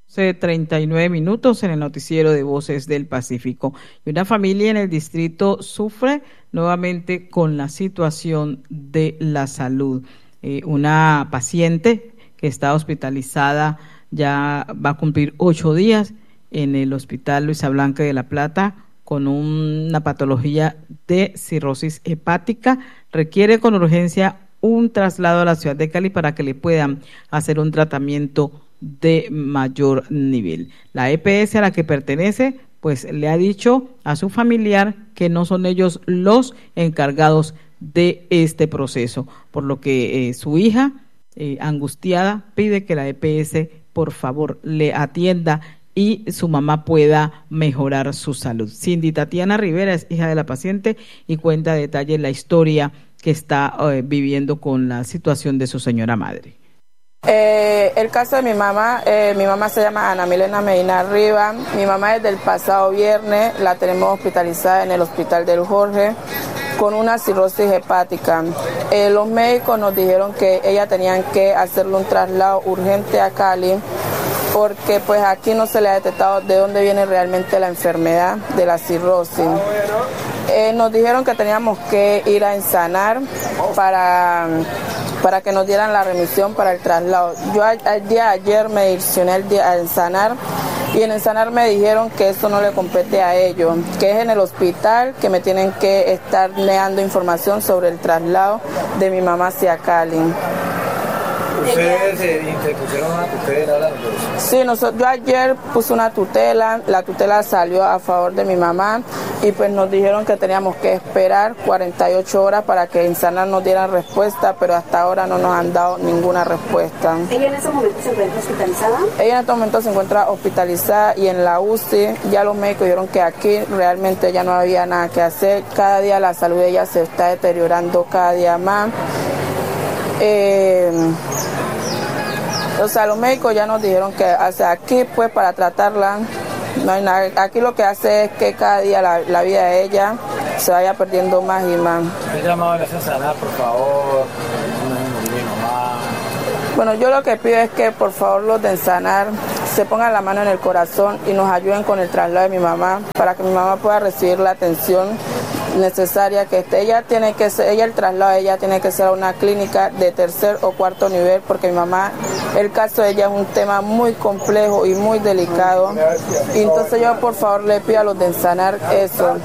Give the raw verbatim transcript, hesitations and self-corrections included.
treinta y nueve minutos en el noticiero de Voces del Pacífico. Y una familia en el distrito sufre nuevamente con la situación de la salud. Eh, una paciente que está hospitalizada ya va a cumplir ocho días en el Hospital Luisa Blanca de La Plata con una patología de cirrosis hepática. Requiere con urgencia un traslado a la ciudad de Cali para que le puedan hacer un tratamiento de mayor nivel. La E P S a la que pertenece, pues le ha dicho a su familiar que no son ellos los encargados de este proceso, por lo que eh, su hija, eh, angustiada, pide que la E P S por favor le atienda y su mamá pueda mejorar su salud. Cindy Tatiana Rivera es hija de la paciente y cuenta a detalle la historia que está eh, viviendo con la situación de su señora madre. Eh, el caso de mi mamá, eh, mi mamá se llama Ana Milena Medina Riva. Mi mamá desde el pasado viernes la tenemos hospitalizada en el Hospital del Jorge con una cirrosis hepática. Eh, los médicos nos dijeron que ella tenían que hacerle un traslado urgente a Cali porque pues aquí no se le ha detectado de dónde viene realmente la enfermedad de la cirrosis. Eh, nos dijeron que teníamos que ir a ensanar para, para que nos dieran la remisión para el traslado. Yo el día de ayer me direccioné al día a ensanar y en ensanar me dijeron que eso no le compete a ellos, que es en el hospital que me tienen que estar dando información sobre el traslado de mi mamá hacia Cali. ¿Ustedes se interpusieron una tutela? Sí, nosotros, yo ayer puse una tutela, la tutela salió a favor de mi mamá y pues nos dijeron que teníamos que esperar cuarenta y ocho horas para que en Sanar nos dieran respuesta, pero hasta ahora no nos han dado ninguna respuesta. ¿Ella en ese momento se encuentra hospitalizada? Ella en este momento se encuentra hospitalizada y en la U C I ya los médicos dijeron que aquí realmente ya no había nada que hacer. Cada día la salud de ella se está deteriorando cada día más. Eh, o sea, los médicos ya nos dijeron que o sea, aquí pues para tratarla no hay nada. Aquí lo que hace es que cada día la, la vida de ella se vaya perdiendo más y más. ¿Qué llamado le hacen sanar, por favor? Bueno, yo lo que pido es que por favor los de Ensanar se pongan la mano en el corazón y nos ayuden con el traslado de mi mamá para que mi mamá pueda recibir la atención necesaria que esté. Ella tiene que ser, ella el traslado de ella tiene que ser a una clínica de tercer o cuarto nivel porque mi mamá, el caso de ella es un tema muy complejo y muy delicado. Y entonces yo por favor le pido a los de Ensanar eso.